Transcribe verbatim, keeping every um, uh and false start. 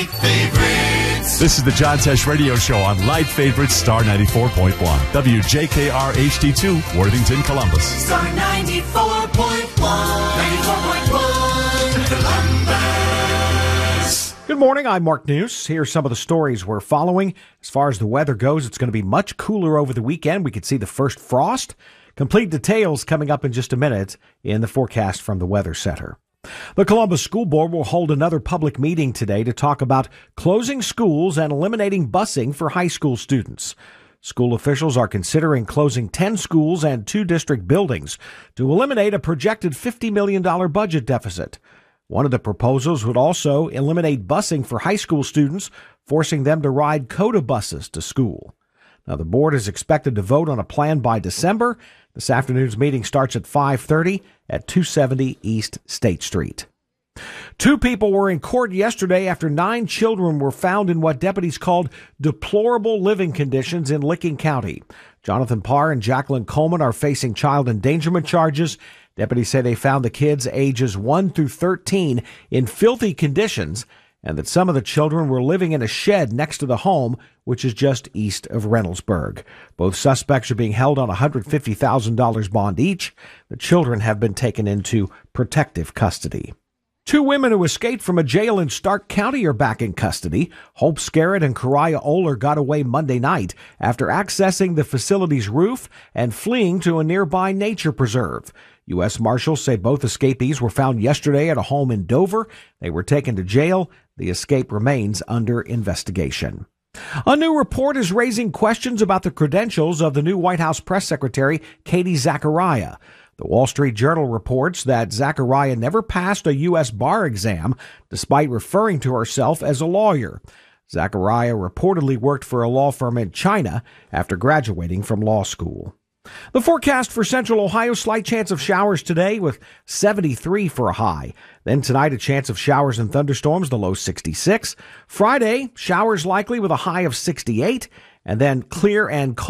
Favorites. This is the John Tesh Radio Show on Light Favorites, Star ninety-four point one. W J K R H D two, Worthington, Columbus. Star ninety-four point one. ninety-four point one, Columbus. Good morning, I'm Mark News. Here's some of the stories we're following. As far as the weather goes, it's going to be much cooler over the weekend. We could see the first frost. Complete details coming up in just a minute in the forecast from the Weather Center. The Columbus School Board will hold another public meeting today to talk about closing schools and eliminating busing for high school students. School officials are considering closing ten schools and two district buildings to eliminate a projected fifty million dollars budget deficit. One of the proposals would also eliminate busing for high school students, forcing them to ride COTA buses to school. Now, the board is expected to vote on a plan by December. This afternoon's meeting starts at five thirty at two seventy East State Street. Two people were in court yesterday after nine children were found in what deputies called deplorable living conditions in Licking County. Jonathan Parr and Jacqueline Coleman are facing child endangerment charges. Deputies say they found the kids ages one through thirteen in filthy conditions, and that some of the children were living in a shed next to the home, which is just east of Reynoldsburg. Both suspects are being held on a one hundred fifty thousand dollars bond each. The children have been taken into protective custody. Two women who escaped from a jail in Stark County are back in custody. Hope Scarrett and Kariah Oler got away Monday night after accessing the facility's roof and fleeing to a nearby nature preserve. U S Marshals say both escapees were found yesterday at a home in Dover. They were taken to jail. The escape remains under investigation. A new report is raising questions about the credentials of the new White House press secretary, Katie Zachariah. The Wall Street Journal reports that Zachariah never passed a U S bar exam, despite referring to herself as a lawyer. Zachariah reportedly worked for a law firm in China after graduating from law school. The forecast for Central Ohio, slight chance of showers today with seventy-three for a high. Then tonight, a chance of showers and thunderstorms, the low sixty-six. Friday, showers likely with a high of sixty-eight. And then clear and cold.